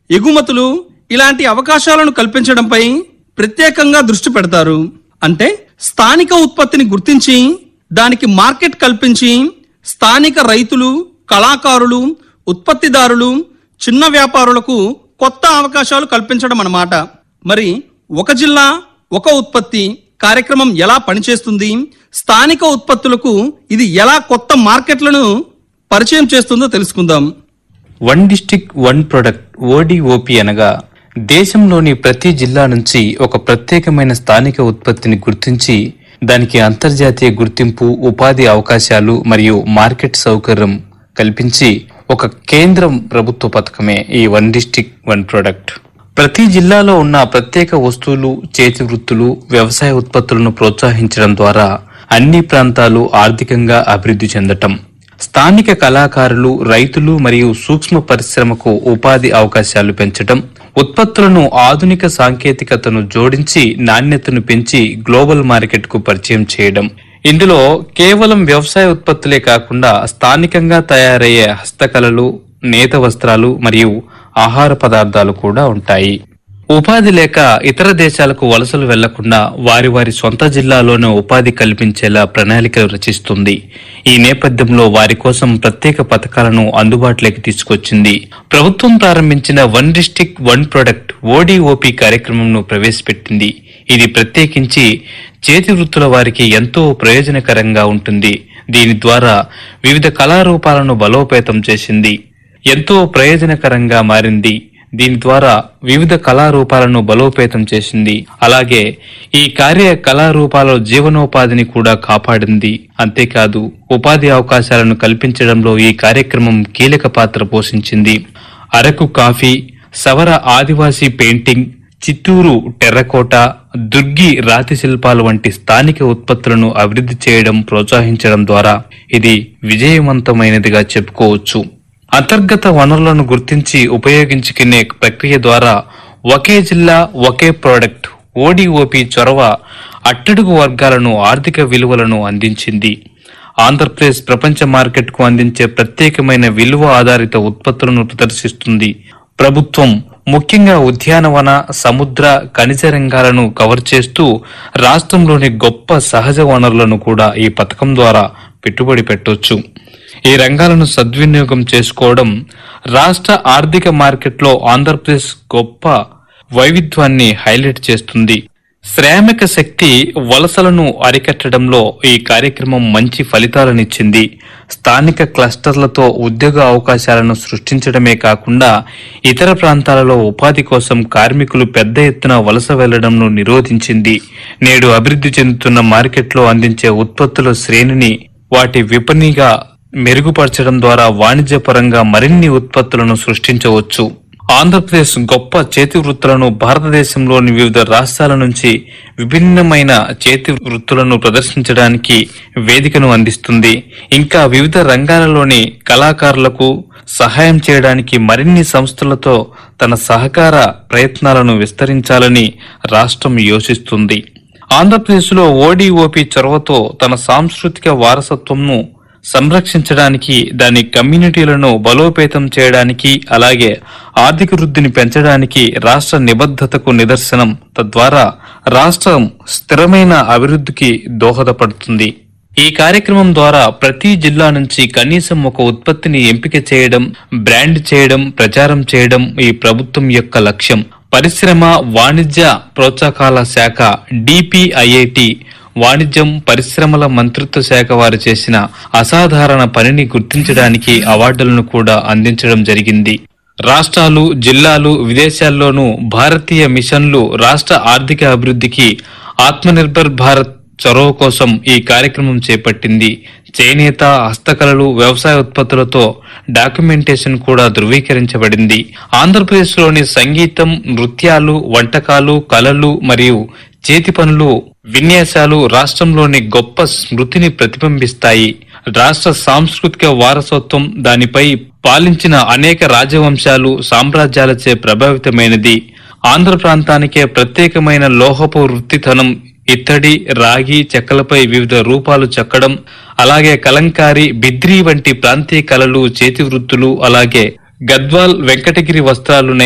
ఎగుమతులు ఇలాంటి అవకాశాలను కల్పించడంపై ప్రత్యేకంగా దృష్టి పెడతారు. అంటే స్థానిక ఉత్పత్తిని గుర్తించి దానికి మార్కెట్ కల్పించి స్థానిక రైతులు, కళాకారులు, ఉత్పత్తిదారులు, చిన్న వ్యాపారులకు కొత్త అవకాశాలు కల్పించడం అన్నమాట. మరి ఒక జిల్లా ఒక ఉత్పత్తి కార్యక్రమం ఎలా పనిచేస్తుంది, స్థానిక ఉత్పత్తులకు ఇది ఎలా కొత్త మార్కెట్లను పరిచయం చేస్తుందో తెలుసుకుందాం. One district one product ODOP అనగా దేశంలోని ప్రతి జిల్లా నుంచి ఒక ప్రత్యేకమైన స్థానిక ఉత్పత్తిని గుర్తించి దానికి అంతర్జాతీయ గుర్తింపు, ఉపాధి అవకాశాలు మరియు మార్కెట్ సౌకర్యం కల్పించి ఒక కేంద్ర ప్రభుత్వ పథకమే ఈ వన్ డిస్ట్రిక్ట్ వన్ ప్రొడక్ట్. ప్రతి జిల్లాలో ఉన్న ప్రత్యేక వస్తువులు, చేతి వృత్తులు, వ్యవసాయ ఉత్పత్తులను ప్రోత్సహించడం ద్వారా అన్ని ప్రాంతాలు ఆర్థికంగా అభివృద్ధి చెందటం, స్థానిక కళాకారులు, రైతులు మరియు సూక్ష్మ పరిశ్రమకు ఉపాధి అవకాశాలు పెంచడం, ఉత్పత్తులను ఆధునిక సాంకేతికతను జోడించి నాణ్యతను పెంచి గ్లోబల్ మార్కెట్ కు పరిచయం చేయడం. ఇందులో కేవలం వ్యవసాయ ఉత్పత్తులే కాకుండా స్థానికంగా తయారయ్యే హస్తకళలు, నేత వస్త్రాలు మరియు ఆహార పదార్థాలు కూడా ఉంటాయి. ఉపాధి లేక ఇతర దేశాలకు వలసలు వెళ్లకుండా వారి వారి సొంత జిల్లాలోనే ఉపాధి కల్పించేలా ప్రణాళికలు రచిస్తుంది. ఈ నేపథ్యంలో వారి కోసం ప్రత్యేక పథకాలను అందుబాటులోకి తీసుకొచ్చింది. ప్రభుత్వం ప్రారంభించిన one district one product ODOP కార్యక్రమంను ప్రవేశపెట్టింది. ఇది ప్రత్యేకించి చేతి వృత్తుల వారికి ఎంతో ప్రయోజనకరంగా ఉంటుంది. దీని ద్వారా వివిధ కళారూపాలను బలోపేతం చేసింది. ఎంతో ప్రయోజనకరంగా మారింది. దీని ద్వారా వివిధ కళారూపాలను బలోపేతం చేసింది. అలాగే ఈ కళారూపాల జీవనోపాధిని కూడా కాపాడింది. అంతేకాదు ఉపాధి అవకాశాలను కల్పించడంలో ఈ కార్యక్రమం కీలక పాత్ర పోషించింది. అరకు కాఫీ, సవర ఆదివాసీ పెయింటింగ్, చిత్తూరు టెర్రకోట, దుర్గి రాతి శిల్పాలు వంటి స్థానిక ఉత్పత్తులను అభివృద్ధి చేయడం, ప్రోత్సహించడం ద్వారా ఇది విజయవంతమైనదిగా చెప్పుకోవచ్చు. అంతర్గత వనరులను గుర్తించి ఉపయోగించుకునే ప్రక్రియ ద్వారా ఒకే జిల్లా ఒకే ప్రోడక్ట్ ODOP చొరవ అట్టడుగు వర్గాలను ఆర్థిక విలువలను అందించింది. ఆంధ్రప్రదేశ్ ప్రపంచ మార్కెట్ కు అందించే ప్రత్యేకమైన విలువ ఆధారిత ఉత్పత్తులను ప్రదర్శిస్తుంది. ప్రభుత్వం ముఖ్యంగా ఉద్యానవన, సముద్ర, ఖనిజ రంగాలను కవర్ చేస్తూ రాష్ట్రంలోని గొప్ప సహజ వనరులను కూడా ఈ పథకం ద్వారా పెట్టుబడి పెట్టొచ్చు. ఈ రంగాలను సద్వినియోగం చేసుకోవడం రాష్ట్ర ఆర్థిక మార్కెట్లో ఆంధ్రప్రదేశ్ గొప్ప వైవిధ్యాన్ని హైలైట్ చేస్తుంది. శ్రామిక శక్తి వలసలను అరికట్టడంలో ఈ కార్యక్రమం మంచి ఫలితాలనిచ్చింది. స్థానిక క్లస్టర్లతో ఉద్యోగ అవకాశాలను సృష్టించడమే కాకుండా ఇతర ప్రాంతాలలో ఉపాధి కోసం కార్మికులు పెద్ద ఎత్తున వలస వెళ్లడంను నిరోధించింది. నేడు అభివృద్ధి చెందుతున్న మార్కెట్లో అందించే ఉత్పత్తుల శ్రేణిని వాటి విపణిగా మెరుగుపరచడం ద్వారా వాణిజ్యపరంగా మరిన్ని ఉత్పత్తులను సృష్టించవచ్చు. ఆంధ్రప్రదేశ్ గొప్ప చేతి వృత్తులను భారతదేశంలోని వివిధ రాష్ట్రాల నుంచి విభిన్నమైన చేతి వృత్తులను ప్రదర్శించడానికి వేదికను అందిస్తుంది. ఇంకా వివిధ రంగాలలోని కళాకారులకు సహాయం చేయడానికి మరిన్ని సంస్థలతో తన సహకార ప్రయత్నాలను విస్తరించాలని రాష్ట్రం యోచిస్తుంది. ఆంధ్రప్రదేశ్లో ODOP చొరవతో తన సాంస్కృతిక వారసత్వంను సంరక్షించడానికి, దాని కమ్యూనిటీలను బలోపేతం చేయడానికి, అలాగే ఆర్థిక వృద్ధిని పెంచడానికి రాష్ట్ర నిబద్ధతకు నిదర్శనం. తద్వారా రాష్ట్రం స్థిరమైన అభివృద్ధికి దోహదపడుతుంది. ఈ కార్యక్రమం ద్వారా ప్రతి జిల్లా నుంచి కనీసం ఒక ఉత్పత్తిని ఎంపిక చేయడం, బ్రాండ్ చేయడం, ప్రచారం చేయడం ఈ ప్రభుత్వం యొక్క లక్ష్యం. పరిశ్రమ, వాణిజ్య ప్రోత్సాహకాల శాఖ DPIIT, వాణిజ్యం, పరిశ్రమల మంత్రిత్వ శాఖ వారు చేసిన అసాధారణ పనిని గుర్తించడానికి అవార్డులను కూడా అందించడం జరిగింది. రాష్ట్రాలు, జిల్లాలు, విదేశాల్లోనూ భారతీయ మిషన్లు రాష్ట్ర ఆర్థిక అభివృద్ధికి ఆత్మనిర్భర్ భారత్ చొరవ కోసం ఈ కార్యక్రమం చేపట్టింది. చేనేత, హస్తకళలు, వ్యవసాయ ఉత్పత్తులతో డాక్యుమెంటేషన్ కూడా ధృవీకరించబడింది. ఆంధ్రప్రదేశ్లోని సంగీతం, నృత్యాలు, వంటకాలు, కళలు మరియు చేతి పనులు, విన్యాసాలు రాష్ట్రంలోని గొప్ప స్మృతిని ప్రతిబింబిస్తాయి. రాష్ట్ర సాంస్కృతిక వారసత్వం, దానిపై పాలించిన అనేక రాజవంశాలు, సామ్రాజ్యాలచే ప్రభావితమైనది. ఆంధ్ర ప్రాంతానికే ప్రత్యేకమైన లోహపు వృత్తితనం, ఇత్తడి, రాగి, చెక్కలపై వివిధ రూపాలు చెక్కడం, అలాగే కలంకారీ, బిద్రీ వంటి ప్రాంతీయ కళలు, చేతి వృత్తులు, అలాగే గద్వాల్, వెంకటగిరి వస్త్రాలు